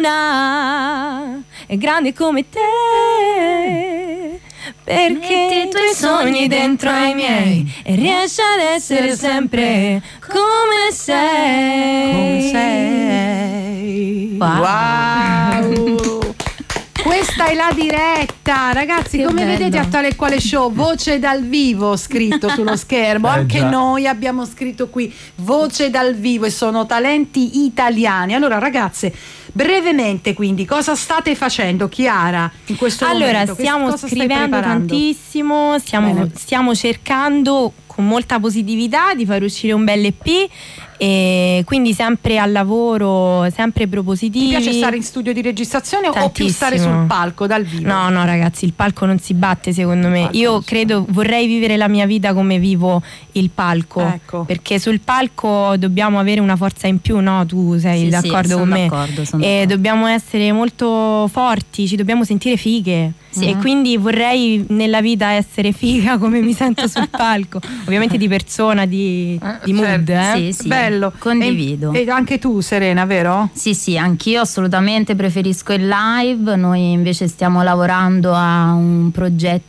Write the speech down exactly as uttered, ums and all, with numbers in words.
Nessuna è grande come te, perché i tuoi sogni dentro ai miei e riesci ad essere sempre come sei. Come sei. Wow. Wow. Questa è la diretta, ragazzi, che come bello. Vedete a tale e quale show, voce dal vivo scritto sullo schermo, eh anche già. Noi abbiamo scritto qui voce dal vivo e sono talenti italiani. Allora ragazze, brevemente quindi cosa state facendo, Chiara, in questo allora, momento? Allora stiamo scrivendo tantissimo, stiamo, stiamo cercando con molta positività di far uscire un bel E P e quindi sempre al lavoro, sempre propositivi. Ti piace stare in studio di registrazione tantissimo. O più stare sul palco dal vivo? No, no ragazzi, il palco non si batte secondo me. Io credo, vorrei vivere la mia vita come vivo il palco, ecco. Perché sul palco dobbiamo avere una forza in più, no? Tu sei sì, d'accordo sì, con me? D'accordo, sono e d'accordo. Dobbiamo essere molto forti, ci dobbiamo sentire fighe. Sì. E quindi vorrei nella vita essere figa come mi sento sul palco, ovviamente di persona, di, di mood, eh? Sì, sì, bello, condivido. E, e anche tu, Serena, vero? Sì, sì, anch'io assolutamente preferisco il live. Noi invece stiamo lavorando a un progetto